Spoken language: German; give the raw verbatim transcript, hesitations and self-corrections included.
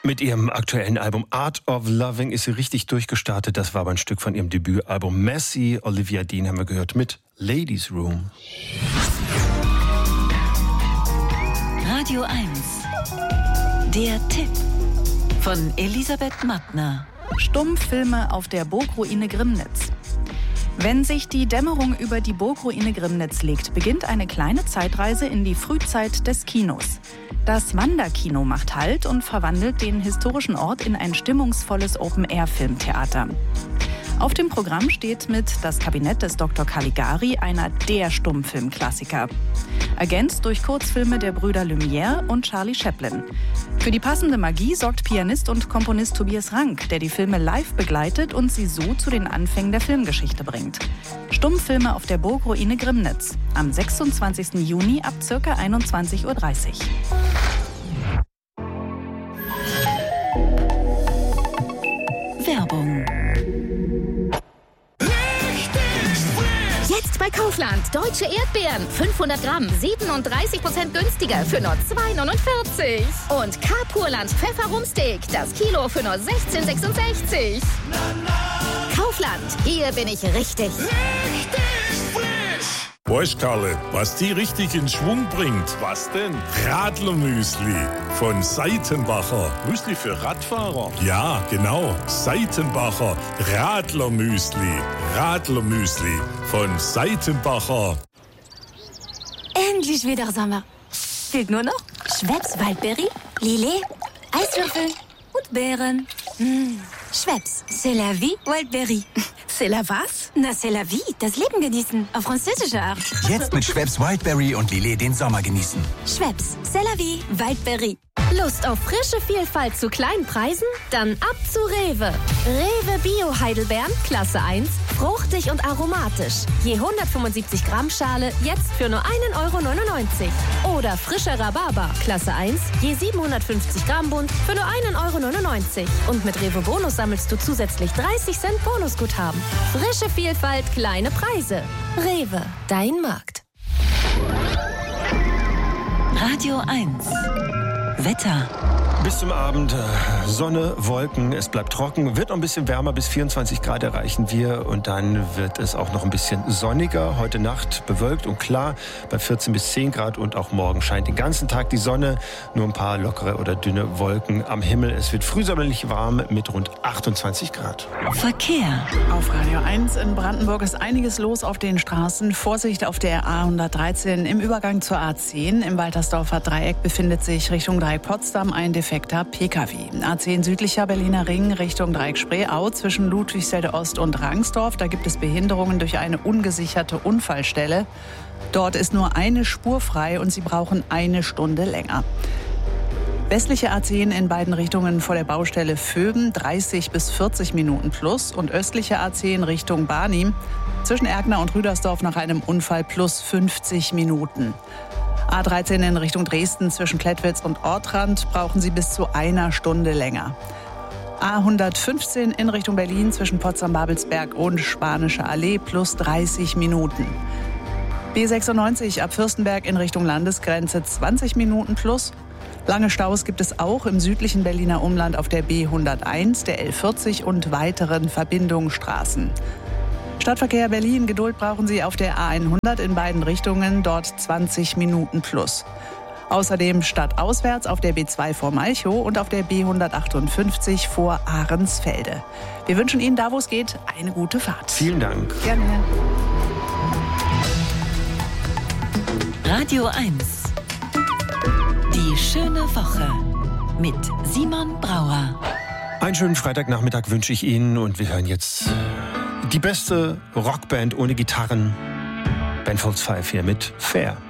Mit ihrem aktuellen Album Art of Loving ist sie richtig durchgestartet. Das war aber ein Stück von ihrem Debütalbum Messy. Olivia Dean haben wir gehört mit Ladies Room. Radio eins. Der Tipp von Elisabeth Mattner. Stummfilme auf der Burgruine Grimnitz. Wenn sich die Dämmerung über die Burgruine Grimnitz legt, beginnt eine kleine Zeitreise in die Frühzeit des Kinos. Das Wanderkino macht Halt und verwandelt den historischen Ort in ein stimmungsvolles Open-Air-Filmtheater. Auf dem Programm steht mit Das Kabinett des Doktor Caligari einer der Stummfilmklassiker. Ergänzt durch Kurzfilme der Brüder Lumière und Charlie Chaplin. Für die passende Magie sorgt Pianist und Komponist Tobias Rank, der die Filme live begleitet und sie so zu den Anfängen der Filmgeschichte bringt. Stummfilme auf der Burgruine Grimnitz. Am sechsundzwanzigsten Juni ab ca. einundzwanzig Uhr dreißig. Werbung. Jetzt bei Kaufland. Deutsche Erdbeeren. fünfhundert Gramm. siebenunddreißig Prozent günstiger für nur zwei neunundvierzig. Und K-Purland Pfefferrumsteak. Das Kilo für nur sechzehn sechsundsechzig. Kaufland. Hier bin ich richtig. Richtig frisch. Weißt Karle, was die richtig in Schwung bringt? Was denn? Radlermüsli von Seitenbacher. Müsli für Radfahrer? Ja, genau. Seitenbacher Radlermüsli. Radlermüsli von Seitenbacher. Endlich wieder Sommer. Fehlt nur noch Schweppes Waldbeere, Lillet, Eiswürfel und Beeren. Mmh. Schweppes, c'est la vie, Wildberry. C'est la was? Na, c'est la vie, das Leben genießen, auf französische Art. Jetzt mit Schweppes Wildberry und Lillet den Sommer genießen. Schweppes, c'est la vie, Wildberry. Lust auf frische Vielfalt zu kleinen Preisen? Dann ab zu Rewe. Rewe Bio Heidelbeeren, Klasse eins, fruchtig und aromatisch. Je hundertfünfundsiebzig Gramm Schale, jetzt für nur einen Euro neunundneunzig. Oder frischer Rhabarber, Klasse eins, je siebenhundertfünfzig Gramm Bund, für nur einen Euro neunundneunzig. Und mit Rewe Bonus sammelst du zusätzlich dreißig Cent Bonusguthaben. Frische Vielfalt, kleine Preise. Rewe, dein Markt. Radio eins. Wetter. Bis zum Abend Sonne, Wolken, es bleibt trocken, wird noch ein bisschen wärmer, bis vierundzwanzig Grad erreichen wir und dann wird es auch noch ein bisschen sonniger. Heute Nacht bewölkt und klar bei vierzehn bis zehn Grad und auch morgen scheint den ganzen Tag die Sonne, nur ein paar lockere oder dünne Wolken am Himmel. Es wird frühsommerlich warm mit rund achtundzwanzig Grad. Verkehr. Auf Radio eins in Brandenburg ist einiges los auf den Straßen. Vorsicht auf der A hundertdreizehn im Übergang zur A zehn. Im Waltersdorfer Dreieck befindet sich Richtung Dreieck Potsdam ein defekter P K W. A zehn südlicher Berliner Ring Richtung Dreieck Spreeau zwischen Ludwigsfelde Ost und Rangsdorf. Da gibt es Behinderungen durch eine ungesicherte Unfallstelle. Dort ist nur eine Spur frei und Sie brauchen eine Stunde länger. Westliche A zehn in beiden Richtungen vor der Baustelle Vöben dreißig bis vierzig Minuten plus und östliche A zehn Richtung Barnim zwischen Erkner und Rüdersdorf nach einem Unfall plus fünfzig Minuten. A dreizehn in Richtung Dresden zwischen Klettwitz und Ortrand brauchen Sie bis zu einer Stunde länger. A hundertfünfzehn in Richtung Berlin zwischen Potsdam-Babelsberg und Spanische Allee plus dreißig Minuten. B sechsundneunzig ab Fürstenberg in Richtung Landesgrenze zwanzig Minuten plus. Lange Staus gibt es auch im südlichen Berliner Umland auf der B hunderteins, der L vierzig und weiteren Verbindungsstraßen. Stadtverkehr Berlin, Geduld brauchen Sie auf der A hundert in beiden Richtungen, dort zwanzig Minuten plus. Außerdem stadtauswärts auf der B zwei vor Malchow und auf der B hundertachtundfünfzig vor Ahrensfelde. Wir wünschen Ihnen, da wo es geht, eine gute Fahrt. Vielen Dank. Gerne. Radio eins. Die schöne Woche mit Simon Brauer. Einen schönen Freitagnachmittag wünsche ich Ihnen und wir hören jetzt die beste Rockband ohne Gitarren. Ben Folds Five hier mit Fair.